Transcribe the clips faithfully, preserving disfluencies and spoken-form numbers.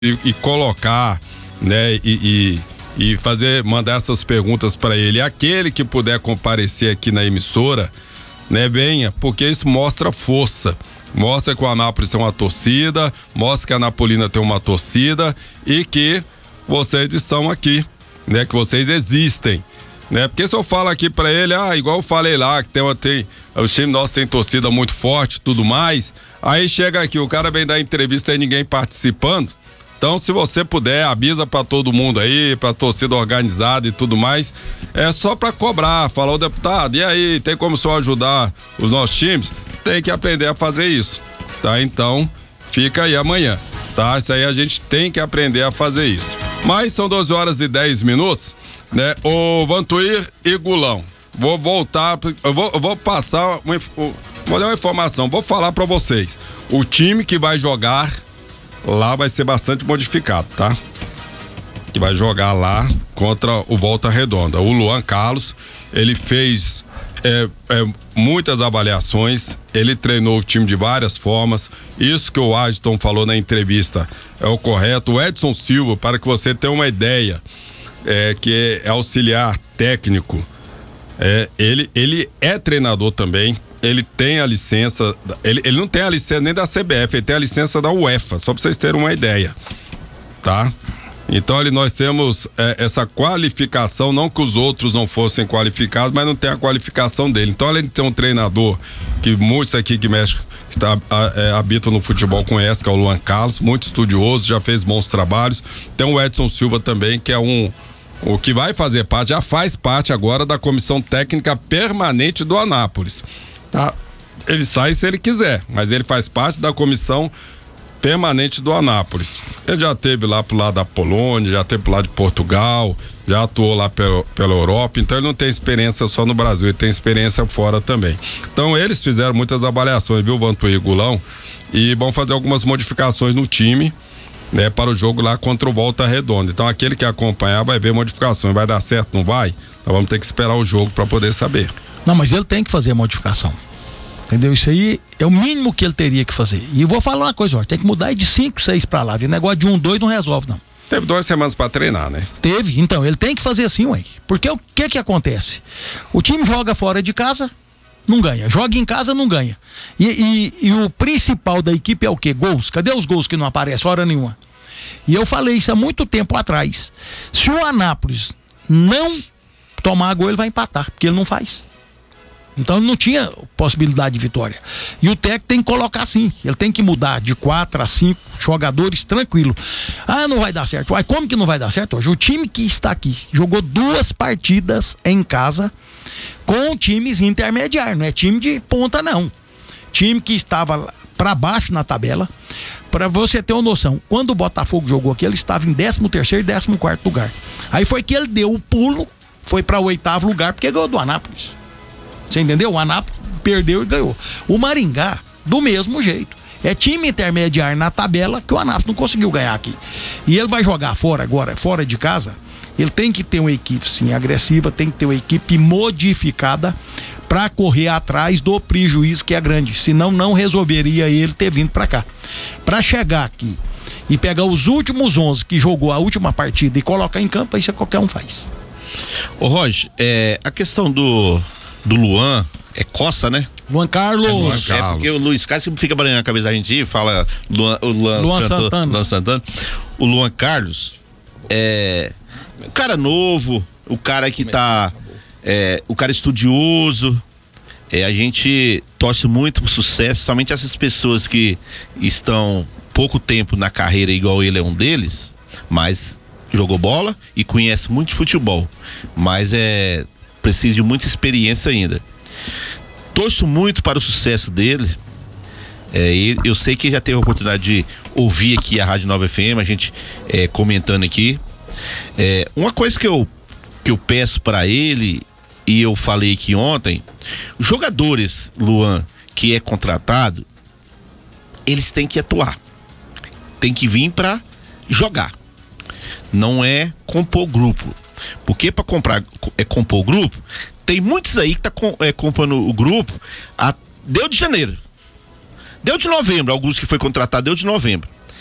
e, e colocar, né, e, e, e fazer, mandar essas perguntas para ele. Aquele que puder comparecer aqui na emissora, né, venha, porque isso mostra força. Mostra que o Anápolis tem uma torcida, mostra que a Anapolina tem uma torcida e que vocês estão aqui, né? Que vocês existem, né? Porque se eu falo aqui pra ele, ah, igual eu falei lá, que tem, tem os times nossos tem torcida muito forte, tudo mais, aí chega aqui, o cara vem dar entrevista e ninguém participando. Então, se você puder, avisa pra todo mundo aí, pra torcida organizada e tudo mais, é só pra cobrar, falar, o deputado, e aí, tem como só ajudar os nossos times? Tem que aprender a fazer isso, tá? Então, fica aí amanhã, tá? Isso aí a gente tem que aprender a fazer isso. Mas são doze horas e dez minutos, né? O Vantuir e Gulão, vou voltar, eu vou, eu vou passar, uma, vou dar uma informação, vou falar pra vocês. O time que vai jogar lá vai ser bastante modificado, tá? Que vai jogar lá contra o Volta Redonda. O Luan Carlos, ele fez é, é, muitas avaliações, ele treinou o time de várias formas. Isso que o Adson falou na entrevista é o correto. O Edson Silva, para que você tenha uma ideia, é, que é auxiliar técnico, é, ele, ele é treinador também. Ele tem a licença, ele, ele não tem a licença nem da C B F, ele tem a licença da UEFA, só pra vocês terem uma ideia, tá? Então ali nós temos é, essa qualificação, não que os outros não fossem qualificados, mas não tem a qualificação dele. Então além de ter um treinador que muitos aqui que mexe, que tá, é, habitam no futebol conhecem, que é o Luan Carlos, muito estudioso, já fez bons trabalhos. Tem o Edson Silva também, que é um o que vai fazer parte, já faz parte agora da comissão técnica permanente do Anápolis. Tá? Ele sai se ele quiser, mas ele faz parte da comissão permanente do Anápolis. Ele já esteve lá pro lado da Polônia, já esteve pro lado de Portugal, já atuou lá pela, pela Europa, então ele não tem experiência só no Brasil, ele tem experiência fora também. Então eles fizeram muitas avaliações, viu, Vantuir e Gulão, e vão fazer algumas modificações no time, né, para o jogo lá contra o Volta Redonda. Então aquele que acompanhar vai ver modificações, vai dar certo, não vai? Então vamos ter que esperar o jogo para poder saber. Não, mas ele tem que fazer a modificação. Entendeu? Isso aí é o mínimo que ele teria que fazer. E eu vou falar uma coisa, ó, tem que mudar de cinco, seis pra lá. O negócio de um, dois não resolve, não. Teve duas semanas pra treinar, né? Teve, então, ele tem que fazer assim, ué. Porque o que que acontece? O time joga fora de casa, não ganha. Joga em casa, não ganha. E, e, e o principal da equipe é o quê? Gols. Cadê os gols que não aparecem hora nenhuma? E eu falei isso há muito tempo atrás. Se o Anápolis não tomar gol, ele vai empatar, porque ele não faz. Então ele não tinha possibilidade de vitória. E o técnico tem que colocar assim, ele tem que mudar de quatro a cinco jogadores tranquilo. Ah, não vai dar certo. Mas como que não vai dar certo? Hoje o time que está aqui jogou duas partidas em casa com times intermediários, não é time de ponta não. Time que estava para baixo na tabela. Para você ter uma noção, quando o Botafogo jogou aqui, ele estava em décimo terceiro e décimo quarto lugar. Aí foi que ele deu o pulo, foi para o oitavo lugar porque ganhou do Anápolis. Você entendeu? O Anápolis perdeu e ganhou. O Maringá, do mesmo jeito. É time intermediário na tabela que o Anápolis não conseguiu ganhar aqui. E ele vai jogar fora agora, fora de casa. Ele tem que ter uma equipe, sim, agressiva, tem que ter uma equipe modificada para correr atrás do prejuízo que é grande. Senão, não resolveria ele ter vindo para cá. Para chegar aqui e pegar os últimos onze que jogou a última partida e colocar em campo, isso qualquer um faz. Ô Roger, é, a questão do do Luan, é Costa, né? Luan Carlos. É, Luan Carlos. É porque o Luiz Carlos sempre fica baralhando a cabeça da gente e fala Luan, o Luan, Luan cantor, Santana. Luan Santana. O Luan Carlos é o cara novo, o cara que tá é, o cara estudioso, é, a gente torce muito pro sucesso, somente essas pessoas que estão pouco tempo na carreira, igual ele é um deles, mas jogou bola e conhece muito de futebol, mas é precisa de muita experiência ainda. Torço muito para o sucesso dele. É, eu sei que já teve a oportunidade de ouvir aqui a Rádio Nova F M, a gente é, comentando aqui. É, uma coisa que eu, que eu peço para ele, e eu falei aqui ontem, os jogadores, Luan, que é contratado, eles têm que atuar. Tem que vir para jogar. Não é compor grupo. Porque para comprar é compor o grupo, tem muitos aí que tá com, é, comprando o grupo a, deu de janeiro, deu de novembro, alguns que foi contratado deu de novembro.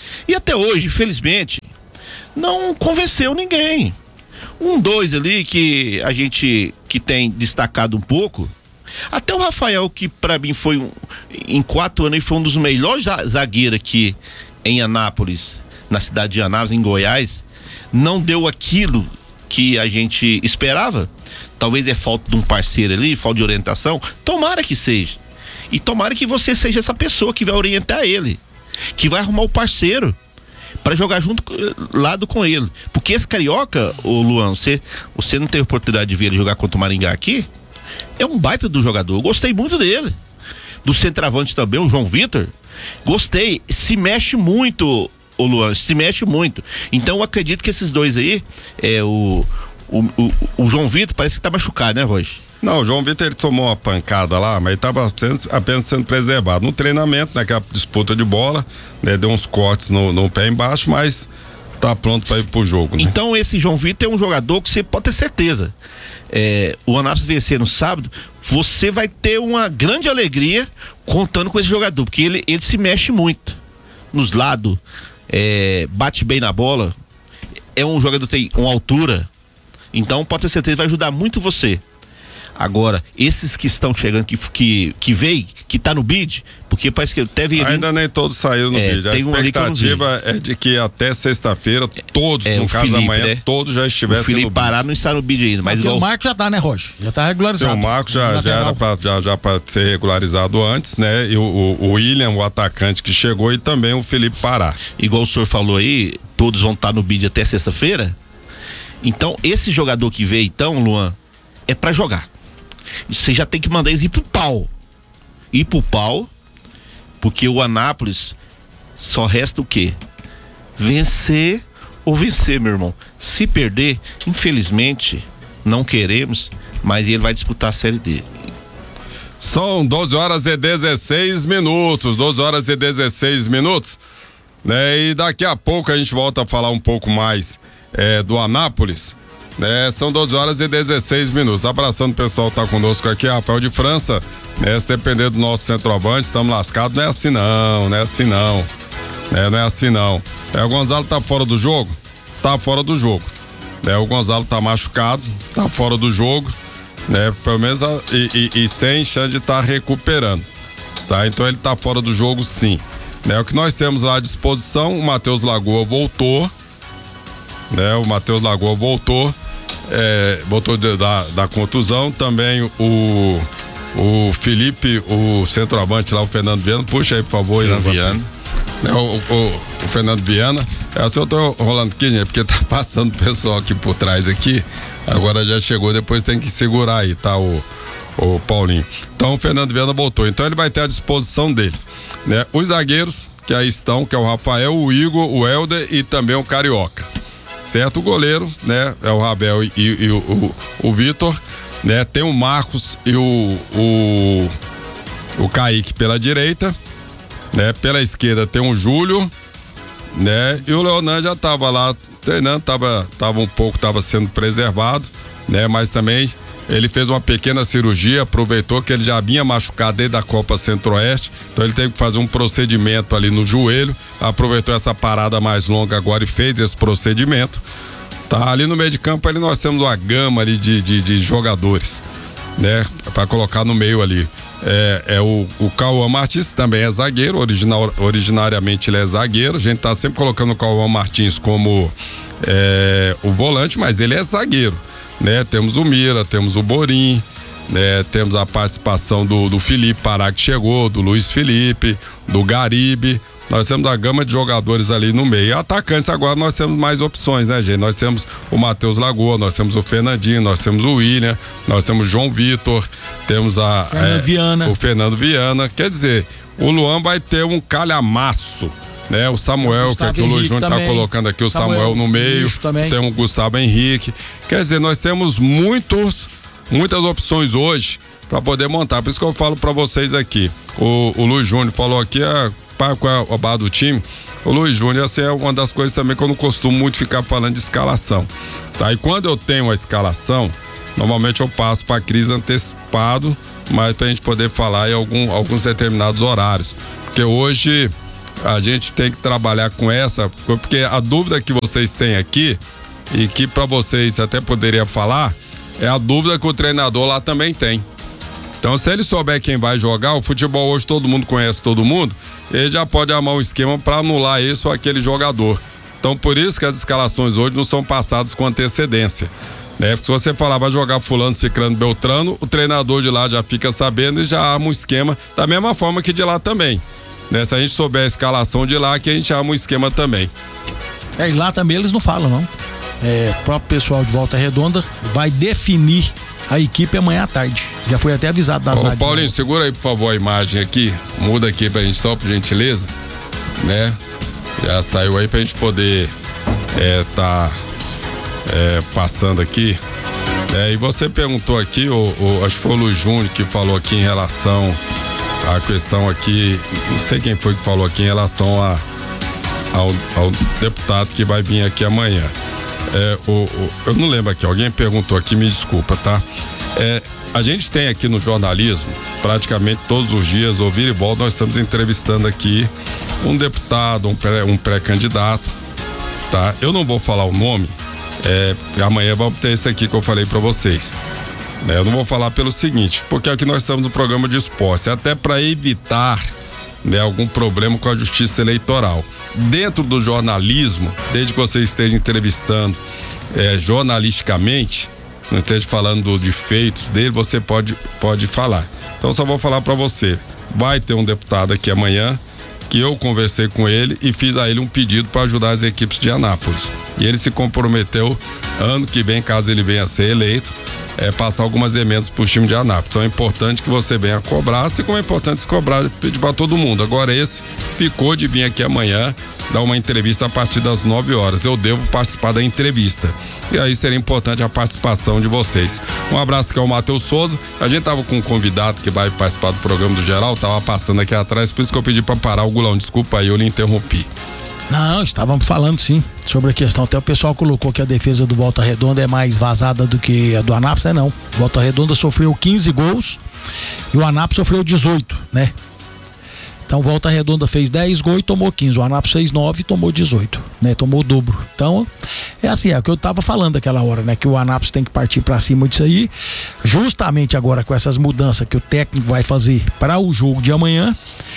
E até hoje, infelizmente, não convenceu ninguém. Um, dois ali que a gente que tem destacado um pouco. Até o Rafael, que pra mim foi um, em quatro anos foi um dos melhores zagueiros aqui em Anápolis, na cidade de Anápolis, em Goiás, não deu aquilo que a gente esperava. Talvez é falta de um parceiro ali, falta de orientação. Tomara que seja. E tomara que você seja essa pessoa que vai orientar ele, que vai arrumar o parceiro para jogar junto lado com ele. Porque esse carioca, ô Luan, você, você não teve oportunidade de ver ele jogar contra o Maringá aqui? É um baita do jogador, eu gostei muito dele. Do centroavante também, o João Vitor, gostei, se mexe muito, ô Luan, se mexe muito. Então eu acredito que esses dois aí, é o, o, o, o João Vitor parece que tá machucado, né, Roger? Não, o João Vitor ele tomou uma pancada lá, mas ele tava sendo, apenas sendo preservado. No treinamento, naquela disputa de bola, né, deu uns cortes no, no pé embaixo, mas tá pronto para ir pro jogo, né? Então esse João Vitor é um jogador que você pode ter certeza. É, o Anápolis vencer no sábado, você vai ter uma grande alegria contando com esse jogador, porque ele, ele se mexe muito nos lados, é, bate bem na bola, é um jogador que tem uma altura, então pode ter certeza, vai ajudar muito você. Agora, esses que estão chegando, que, que, que veio, que tá no bid, porque parece que teve... Ainda ali, nem todos saíram no é, bid. A expectativa é de que até sexta-feira, todos, é, no caso Felipe, amanhã, né? todos já estivessem no bid. O Felipe Pará não está no bid ainda, mas igual... o Marcos já tá, né, Roger? Já tá regularizado. Sim, o Marcos já, já era pra, já, já pra ser regularizado antes, né? E o, o, o William, o atacante que chegou, e também o Felipe Pará. Igual o senhor falou aí, todos vão estar no bid até sexta-feira. Então, esse jogador que veio, então, Luan, é pra jogar. Você já tem que mandar eles ir pro pau. Ir pro pau, porque o Anápolis só resta o quê? Vencer ou vencer, meu irmão. Se perder, infelizmente, não queremos, mas ele vai disputar a Série D. São doze horas e dezesseis minutos. doze horas e dezesseis minutos. Né? E daqui a pouco a gente volta a falar um pouco mais é, do Anápolis. É, são doze horas e dezesseis minutos. Abraçando o pessoal que tá conosco aqui, Rafael de França. É, se depender do nosso centroavante, estamos lascados. Não é assim não, não é assim não. É, não é assim não. É, o Gonzalo tá fora do jogo? Tá fora do jogo. É, o Gonzalo tá machucado, tá fora do jogo. Né, pelo menos a, e, e, e sem chance de estar tá recuperando. Tá? Então ele tá fora do jogo sim. Né, o que nós temos lá à disposição, o Matheus Lagoa voltou. Né, o Matheus Lagoa voltou. É, voltou de, da, da contusão, também o o Felipe, o centroavante lá, o Fernando Viana, puxa aí por favor. Fernando Viana. É, o, o, o Fernando Viana, é assim eu tô rolando aqui, né, porque tá passando o pessoal aqui por trás aqui, agora já chegou, depois tem que segurar aí, tá, o, o Paulinho. Então o Fernando Viana voltou, então ele vai ter à disposição deles, né, os zagueiros que aí estão, que é o Rafael, o Igor, o Helder e também o Carioca. Certo, o goleiro, né? É o Rabel e, e, e o, o, o Vitor, né? Tem o Marcos e o, o, o Kaique pela direita, né? Pela esquerda tem o Júlio, né? E o Leonan já tava lá treinando, tava, tava um pouco, tava sendo preservado, né? Mas também ele fez uma pequena cirurgia, aproveitou que ele já vinha machucado desde a Copa Centro-Oeste, então ele teve que fazer um procedimento ali no joelho, aproveitou essa parada mais longa agora e fez esse procedimento. Tá, ali no meio de campo ali nós temos uma gama ali de, de, de jogadores, né? Para colocar no meio ali. É, é o, o Cauã Martins, também é zagueiro, original, originariamente ele é zagueiro, a gente tá sempre colocando o Cauã Martins como é, o volante, mas ele é zagueiro. Né, temos o Mira, temos o Borim, né, temos a participação do, do Felipe Pará que chegou, do Luiz Felipe, do Garibe. Nós temos a gama de jogadores ali no meio. Atacantes agora nós temos mais opções, né, gente? Nós temos o Matheus Lagoa, nós temos o Fernandinho, nós temos o William, nós temos o João Vitor, temos a, Fernando é, Viana. o Fernando Viana. Quer dizer, o Luan vai ter um calhamaço. Né, o Samuel, o que aqui o Luiz Júnior tá colocando aqui, o Samuel, Samuel no meio, tem o Gustavo Henrique. Quer dizer, nós temos muitos, muitas opções hoje para poder montar. Por isso que eu falo para vocês aqui. O, o Luiz Júnior falou aqui, a, qual é a barra do time? O Luiz Júnior, essa é uma das coisas também que eu não costumo muito ficar falando de escalação. Tá? E quando eu tenho a escalação, normalmente eu passo para Cris antecipado, mas pra gente poder falar em algum, alguns determinados horários. Porque hoje a gente tem que trabalhar com essa, porque a dúvida que vocês têm aqui, e que para vocês até poderia falar, é a dúvida que o treinador lá também tem. Então, se ele souber quem vai jogar, o futebol hoje todo mundo conhece todo mundo, ele já pode armar um esquema para anular esse ou aquele jogador. Então, por isso que as escalações hoje não são passadas com antecedência. Né? Porque se você falar, vai jogar fulano, ciclano, beltrano, o treinador de lá já fica sabendo e já arma um esquema da mesma forma que de lá também. Né? Se a gente souber a escalação de lá, que a gente arma um esquema também. É, e lá também eles não falam, não. É, o próprio pessoal de Volta Redonda vai definir a equipe amanhã à tarde. Já foi até avisado nas rádios. Ô, Paulinho, segura aí, por favor, a imagem aqui. Muda aqui pra gente, só por gentileza. Né? Já saiu aí pra gente poder é, tá é, passando aqui. É, e você perguntou aqui, o, o, acho que foi o Luiz Júnior que falou aqui em relação à questão aqui, não sei quem foi que falou aqui em relação a, ao, ao deputado que vai vir aqui amanhã. É, o, o, eu não lembro aqui, alguém perguntou aqui, me desculpa, tá? É, a gente tem aqui no jornalismo, praticamente todos os dias, ouvir e volta, nós estamos entrevistando aqui um deputado, um, pré, um pré-candidato, tá? Eu não vou falar o nome, é, amanhã vamos ter esse aqui que eu falei para vocês. É, eu não vou falar pelo seguinte, porque aqui nós estamos no programa de esporte, até para evitar, né, algum problema com a justiça eleitoral. Dentro do jornalismo, desde que você esteja entrevistando é, jornalisticamente, não esteja falando de feitos dele, você pode, pode falar. Então só vou falar para você, vai ter um deputado aqui amanhã que eu conversei com ele e fiz a ele um pedido para ajudar as equipes de Anápolis. E ele se comprometeu, ano que vem, caso ele venha a ser eleito, é, passar algumas emendas para o time de Anápolis. Então é importante que você venha cobrar, assim como é importante se cobrar, pedir para todo mundo. Agora esse ficou de vir aqui amanhã dar uma entrevista a partir das nove horas. Eu devo participar da entrevista. E aí seria importante a participação de vocês. Um abraço aqui ao Matheus Souza. A gente tava com um convidado que vai participar do programa do Geral, tava passando aqui atrás, por isso que eu pedi para parar o Gulão. Desculpa aí, eu lhe interrompi. Não, estávamos falando sim sobre a questão. Até o pessoal colocou que a defesa do Volta Redonda é mais vazada do que a do Anápolis, é não. Volta Redonda sofreu quinze gols e o Anápolis sofreu dezoito, né? Então Volta Redonda fez dez gols e tomou quinze. O Anápolis fez nove e tomou dezoito, né? Tomou o dobro. Então, é assim, é o que eu tava falando aquela hora, né? Que o Anápolis tem que partir para cima disso aí. Justamente agora com essas mudanças que o técnico vai fazer para o jogo de amanhã,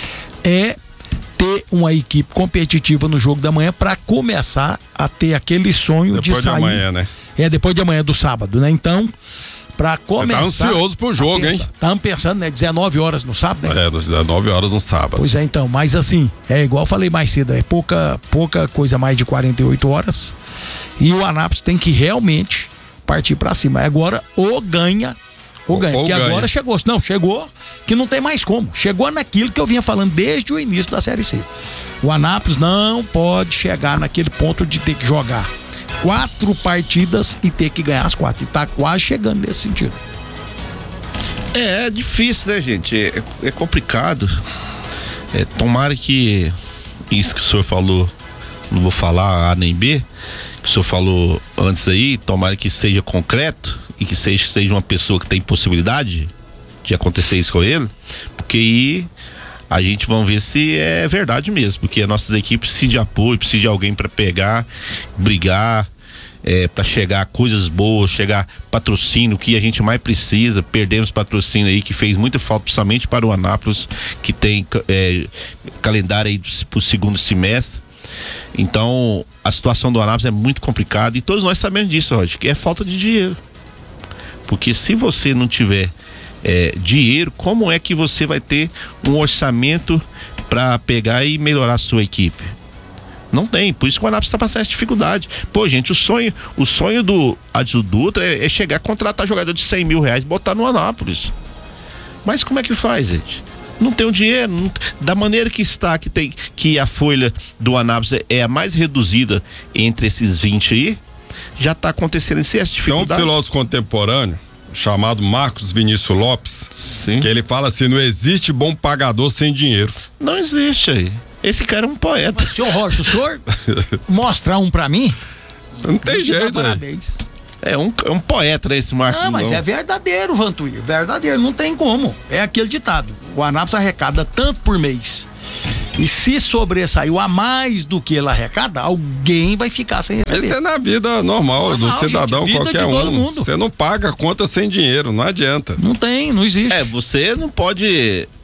é ter uma equipe competitiva no jogo da manhã para começar a ter aquele sonho depois de sair. Depois de amanhã, né? É, depois de amanhã do sábado, né? Então, para começar. Você tá ansioso pro jogo, pensar, hein? Estamos pensando, né? dezenove horas no sábado, né? É, dezenove horas no sábado. Pois é, então, mas assim, é igual eu falei mais cedo, é pouca, pouca coisa mais de quarenta e oito horas. E o Anápolis tem que realmente partir para cima. Agora, ou ganha, ou ganha. Porque agora chegou. Não, chegou que não tem mais como. Chegou naquilo que eu vinha falando desde o início da Série C. O Anápolis não pode chegar naquele ponto de ter que jogar quatro partidas e ter que ganhar as quatro. E tá quase chegando nesse sentido. É, é difícil, né, gente? É, é complicado. É, tomara que isso que o senhor falou, não vou falar A nem B, que o senhor falou antes aí, tomara que seja concreto e que seja, seja uma pessoa que tem possibilidade de acontecer isso com ele, porque aí a gente vai ver se é verdade mesmo, porque as nossas equipes precisam de apoio, precisam de alguém para pegar, brigar, é, para chegar coisas boas, chegar patrocínio, que a gente mais precisa. Perdemos patrocínio aí que fez muita falta, principalmente para o Anápolis, que tem é, calendário aí pro segundo semestre. Então a situação do Anápolis é muito complicada e todos nós sabemos disso, Roger, que é falta de dinheiro, porque se você não tiver É, dinheiro, como é que você vai ter um orçamento para pegar e melhorar a sua equipe? Não tem, por isso que o Anápolis está passando essa dificuldade. Pô, gente, o sonho, o sonho do Adilson Dutra é, é chegar a contratar jogador de cem mil reais e botar no Anápolis. Mas como é que faz, gente? Não tem o dinheiro, não, da maneira que está, que tem, que a folha do Anápolis é a mais reduzida entre esses vinte aí, já está acontecendo essa dificuldade. Tem um filósofo contemporâneo chamado Marcos Vinícius Lopes, sim, que ele fala assim: não existe bom pagador sem dinheiro. Não existe aí. Esse cara é um poeta. Mas, senhor Rocha, o senhor mostrar um pra mim? Não tem jeito, né? Parabéns. É um, é um poeta, né, esse Marcos. Ah, mas é verdadeiro, Vantuir, verdadeiro, não tem como. É aquele ditado: o Anápolis arrecada tanto por mês E se sobressaiu a mais do que ele arrecada, alguém vai ficar sem receber. Isso é na vida normal, normal do cidadão, gente, vida qualquer um. Mundo. Você não paga a conta sem dinheiro, não adianta. Não tem, não existe. É, você não pode